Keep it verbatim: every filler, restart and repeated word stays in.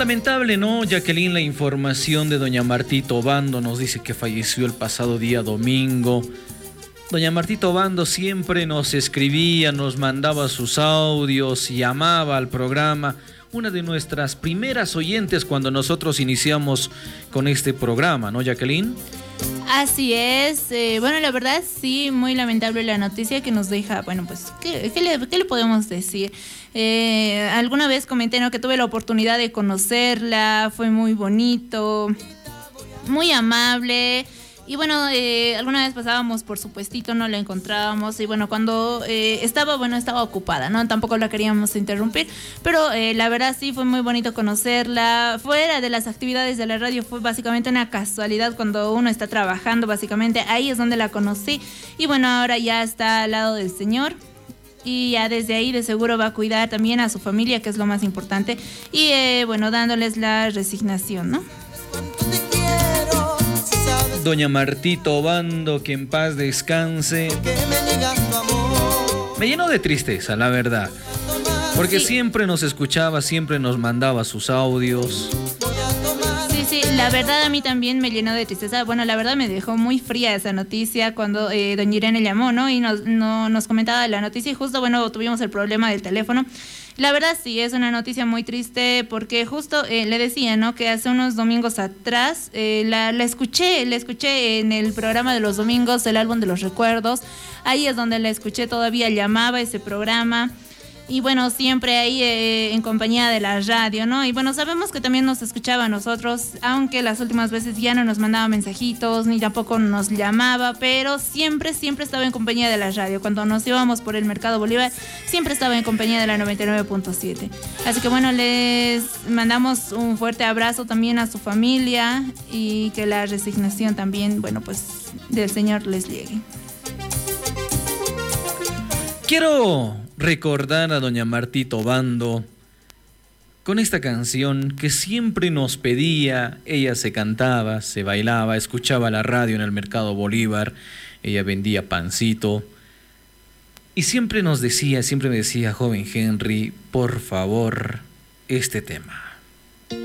lamentable, ¿no, Jacqueline? La información de doña Martita Obando nos dice que falleció el pasado día domingo. Doña Martita Obando siempre nos escribía, nos mandaba sus audios, llamaba al programa. Una de nuestras primeras oyentes cuando nosotros iniciamos con este programa, ¿no, Jacqueline? Así es. Eh, bueno, la verdad sí, muy lamentable la noticia que nos deja. Bueno, pues, ¿qué, qué, le, qué le podemos decir? Eh, alguna vez comenté, ¿no?, que tuve la oportunidad de conocerla, fue muy bonito, muy amable. Y bueno, eh, alguna vez pasábamos por su puestito, no la encontrábamos. Y bueno, cuando eh, estaba, bueno, estaba ocupada, ¿no? Tampoco la queríamos interrumpir. Pero eh, la verdad sí fue muy bonito conocerla. Fuera de las actividades de la radio fue básicamente una casualidad cuando uno está trabajando, básicamente. Ahí es donde la conocí. Y bueno, ahora ya está al lado del Señor. Y ya desde ahí de seguro va a cuidar también a su familia, que es lo más importante. Y eh, bueno, dándoles la resignación, ¿no? Doña Martita Obando, que en paz descanse. Me llenó de tristeza, la verdad. Porque sí, siempre nos escuchaba, siempre nos mandaba sus audios. Sí, sí, la verdad a mí también me llenó de tristeza. Bueno, la verdad me dejó muy fría esa noticia cuando eh, doña Irene llamó, ¿no? Y nos, no, nos comentaba la noticia y justo, bueno, tuvimos el problema del teléfono. La verdad sí, es una noticia muy triste porque justo eh, le decía, ¿no?, que hace unos domingos atrás eh, la, la escuché, la escuché en el programa de los domingos, el álbum de los recuerdos. Ahí es donde la escuché, todavía llamaba ese programa. Y bueno, siempre ahí eh, en compañía de la radio, ¿no? Y bueno, sabemos que también nos escuchaba a nosotros, aunque las últimas veces ya no nos mandaba mensajitos, ni tampoco nos llamaba, pero siempre, siempre estaba en compañía de la radio. Cuando nos íbamos por el Mercado Bolívar, siempre estaba en compañía de la noventa y nueve punto siete. Así que bueno, les mandamos un fuerte abrazo también a su familia y que la resignación también, bueno, pues del Señor les llegue. Quiero recordar a doña Martita Obando con esta canción que siempre nos pedía. Ella se cantaba, se bailaba, escuchaba la radio en el Mercado Bolívar, ella vendía pancito y siempre nos decía, siempre me decía: joven Henry, por favor, este tema.